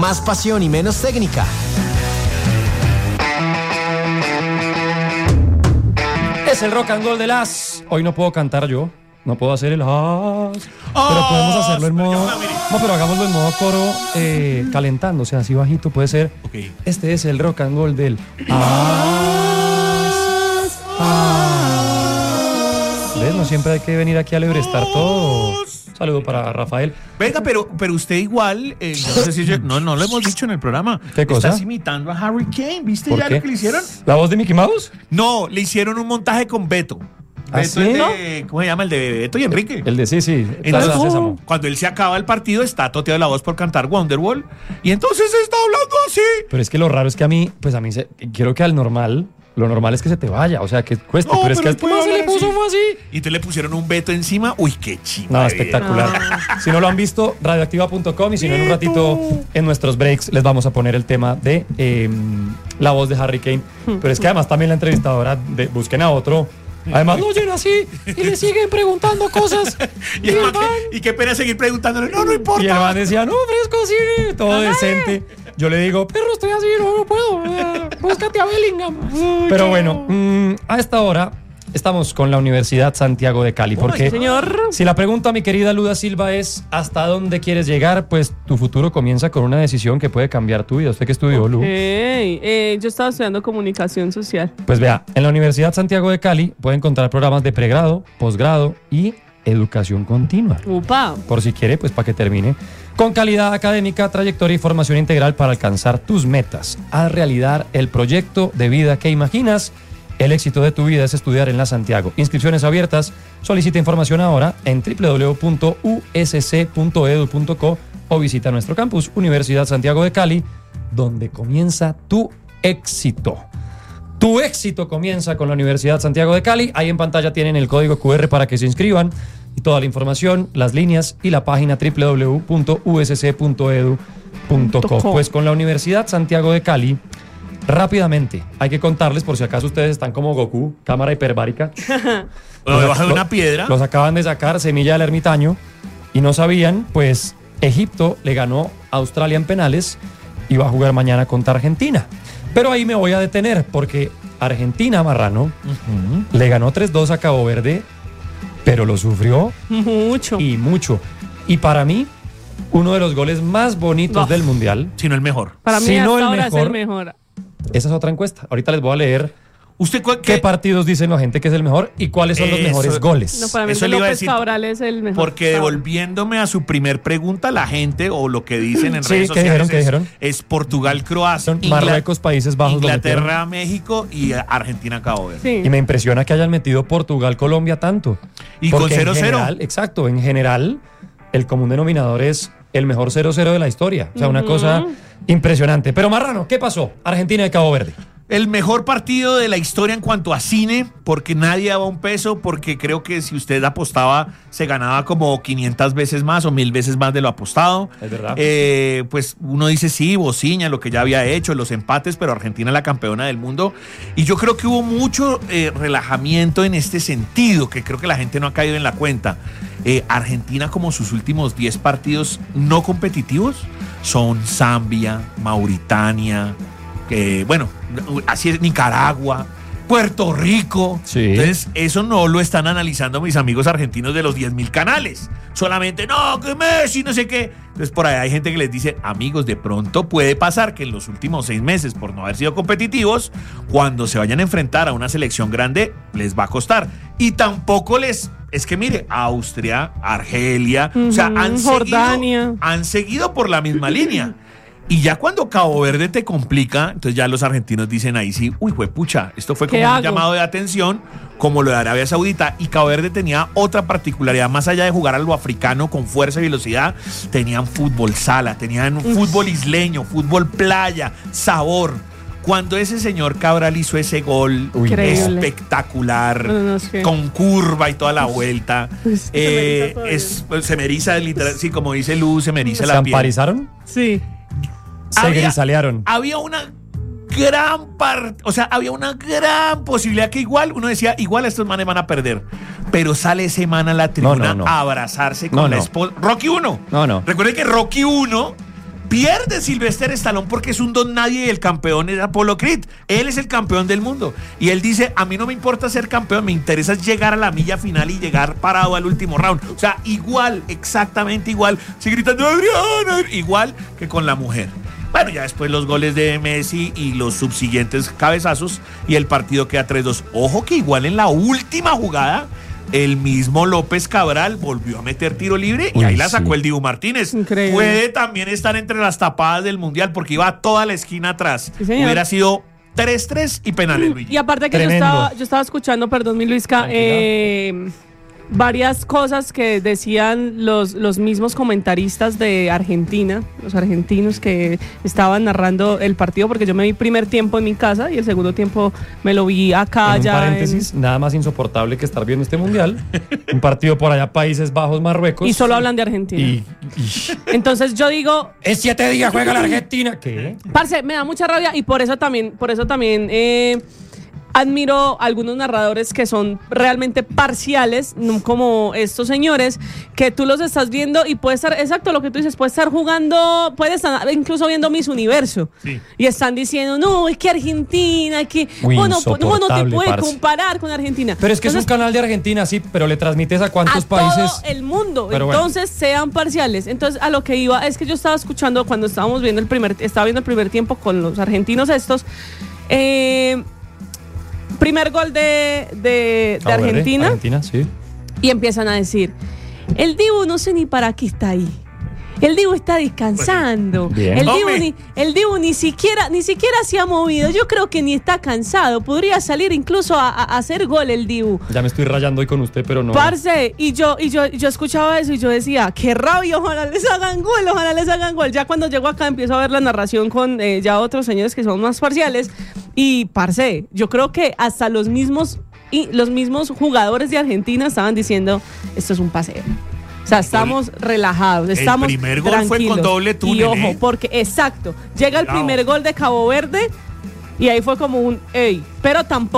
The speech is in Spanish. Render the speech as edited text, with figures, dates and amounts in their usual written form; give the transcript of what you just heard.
más pasión y menos técnica. Es el rock and roll de las. Hoy no puedo cantar yo. No puedo hacer el pero podemos hacerlo en modo. No, pero hagámoslo en modo coro, calentando, o sea, así bajito puede ser. Okay. Este es el rock and roll del ¿Ves? No siempre hay que venir aquí a lebrestar todo. Un saludo para Rafael. Venga, pero usted igual, no sé si no lo hemos dicho en el programa. ¿Qué cosa? Estás imitando a Harry Kane, ¿viste ¿Por ya qué? lo que le hicieron? ¿La voz de Mickey Mouse? No, le hicieron un montaje con Beto. Beto ¿sí? es de, ¿cómo se llama? El de Beto y Enrique. El de sí. Entonces, Plaza Sésamo. cuando él se acaba el partido, está toteado la voz por cantar Wonderwall. Y entonces está hablando así. Pero es que lo raro es que a mí quiero que al normal, lo normal es que se te vaya, o sea, que cueste, No, pero es que pero al tema puede se le hablar puso así. fue así. Y entonces le pusieron un Beto encima. Uy, qué chingada. No, espectacular. Si no lo han visto, radioactiva.com y si no, en un ratito en nuestros breaks les vamos a poner el tema de la voz de Harry Kane. Pero es que además también la entrevistadora, busquen a otro. Además lo oyen así y le siguen preguntando cosas. Y qué pena seguir preguntándole. No importa. Y el man decía, no, fresco, sí, todo decente. Yo le digo, perro, estoy así, no puedo. Búscate a Bellingham. Pero bueno, a esta hora estamos con la Universidad Santiago de Cali. Porque señor. Si la pregunta, mi querida Luda Silva, es ¿hasta dónde quieres llegar? Pues tu futuro comienza con una decisión que puede cambiar tu vida. ¿Usted qué estudió, Lu? Yo estaba estudiando comunicación social. Pues vea, en la Universidad Santiago de Cali puede encontrar programas de pregrado, posgrado y educación continua. Upa. Por si quiere, pues para que termine. Con calidad académica, trayectoria y formación integral para alcanzar tus metas. Haz realidad el proyecto de vida que imaginas. El éxito de tu vida es estudiar en la Santiago. Inscripciones abiertas. Solicita información ahora en www.usc.edu.co o visita nuestro campus Universidad Santiago de Cali, donde comienza tu éxito. Tu éxito comienza con la Universidad Santiago de Cali. Ahí en pantalla tienen el código QR para que se inscriban y toda la información, las líneas y la página www.usc.edu.co. Pues con la Universidad Santiago de Cali, rápidamente, hay que contarles por si acaso ustedes están como Goku, cámara hiperbárica. O debajo de una piedra. Los acaban de sacar, semilla del ermitaño, y no sabían, pues Egipto le ganó a Australia en penales y va a jugar mañana contra Argentina. Pero ahí me voy a detener porque Argentina, Marrano, le ganó 3-2 a Cabo Verde, pero lo sufrió mucho. Y para mí, uno de los goles más bonitos del Mundial. Si no el mejor. Para mí hasta ahora es el mejor. Esa es otra encuesta. Ahorita les voy a leer ¿Usted qué partidos dicen la gente que es el mejor y cuáles son los mejores goles. No, para mí López Cabral es el mejor. Porque devolviéndome a su primer pregunta, la gente o lo que dicen en redes sociales ¿qué dijeron? Es Portugal, Croacia, Marruecos, Países Bajos, Inglaterra, México y Argentina, Cabo Verde. Sí. Y me impresiona que hayan metido Portugal, Colombia tanto. Y porque con 0-0. Exacto, en general el común denominador es el mejor 0-0 de la historia. O sea, una cosa impresionante. Pero Marrano, ¿qué pasó? Argentina y Cabo Verde. El mejor partido de la historia en cuanto a cine, porque nadie daba un peso, porque creo que si usted apostaba se ganaba como 500 veces más o 1000 veces más de lo apostado. Es verdad. Pues uno dice sí, bociña, lo que ya había hecho, los empates, pero Argentina la campeona del mundo. Y yo creo que hubo mucho relajamiento en este sentido, que creo que la gente no ha caído en la cuenta. Argentina, como sus últimos 10 partidos no competitivos, son Zambia, Mauritania, así es, Nicaragua, Puerto Rico. Sí. Entonces, eso no lo están analizando mis amigos argentinos de los 10.000 canales. Solamente, no, que Messi, no sé qué. Entonces, por ahí hay gente que les dice, amigos, de pronto puede pasar que en los últimos 6 meses, por no haber sido competitivos, cuando se vayan a enfrentar a una selección grande, les va a costar. Y tampoco es que mire, Austria, Argelia, o sea, han seguido por la misma línea. Y ya cuando Cabo Verde te complica, entonces ya los argentinos dicen ahí sí, uy, juepucha, esto fue como un llamado de atención, como lo de Arabia Saudita. Y Cabo Verde tenía otra particularidad, más allá de jugar a lo africano con fuerza y velocidad, tenían fútbol sala, tenían fútbol isleño, fútbol playa, sabor. Cuando ese señor Cabral hizo ese gol espectacular, con curva y toda la vuelta, se me eriza literal, sí, como dice Luz, se me eriza la piel. ¿Se amparizaron? Sí. Se grisalearon. Había una gran posibilidad que igual, uno decía, igual estos manes van a perder. Pero sale ese man a la tribuna a abrazarse con la esposa. Rocky 1. No. Recuerden que Rocky 1 pierde Sylvester Stallone porque es un don nadie y el campeón es Apollo Creed. Él es el campeón del mundo. Y él dice, a mí no me importa ser campeón, me interesa llegar a la milla final y llegar parado al último round. O sea, igual, exactamente igual. Si gritando, Adriana, igual que con la mujer. Bueno, ya después los goles de Messi y los subsiguientes cabezazos y el partido queda 3-2. Ojo que igual en la última jugada el mismo López Cabral volvió a meter tiro libre y ahí la sacó el Dibu Martínez. Increíble. Puede también estar entre las tapadas del Mundial porque iba toda la esquina atrás. Sí, señor. Hubiera sido 3-3 y penales, Luigi. Y aparte que yo estaba escuchando, perdón, mi Luisca, varias cosas que decían los mismos comentaristas de Argentina, los argentinos que estaban narrando el partido, porque yo me vi primer tiempo en mi casa y el segundo tiempo me lo vi acá. En ya un paréntesis, nada más insoportable que estar viendo este mundial. Un partido por allá, Países Bajos, Marruecos. Y solo hablan de Argentina. Entonces yo digo, en 7 días juega la Argentina. ¿Qué? parce, me da mucha rabia y por eso también admiro a algunos narradores que son realmente parciales, no como estos señores, que tú los estás viendo y puede estar, exacto lo que tú dices, puede estar jugando, puede estar incluso viendo Miss Universo. Sí. Y están diciendo, no, es que Argentina, que no te puedes comparar con Argentina. Pero es que entonces, es un canal de Argentina, sí, pero le transmites a cuántos países. Todo el mundo. Pero entonces sean parciales. Entonces a lo que iba es que yo estaba escuchando cuando estábamos viendo estaba viendo el primer tiempo con los argentinos estos. Primer gol de Argentina. Argentina, sí. Y empiezan a decir, el Dibu no sé ni para qué está ahí. El Dibu está descansando. Bien. El Dibu ni siquiera se ha movido. Yo creo que ni está cansado. Podría salir incluso a hacer gol el Dibu. Ya me estoy rayando hoy con usted, pero no. Parce, y yo escuchaba eso y yo decía, qué rabia, ojalá les hagan gol. Ya cuando llego acá empiezo a ver la narración con ya otros señores que son más parciales. Y parce, yo creo que hasta los mismos jugadores de Argentina estaban diciendo, esto es un paseo. O sea, estamos relajados, estamos tranquilos. El primer gol fue con doble túnel. Y ojo, porque exacto, llega el primer gol de Cabo Verde y ahí fue como un ey, pero tampoco